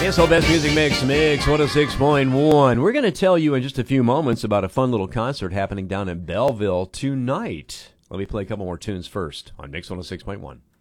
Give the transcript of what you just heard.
KSL Best Music Mix 106.1. We're going to tell you in just a few moments about a fun little concert happening down in Belleville tonight. Let me play a couple more tunes first on Mix 106.1.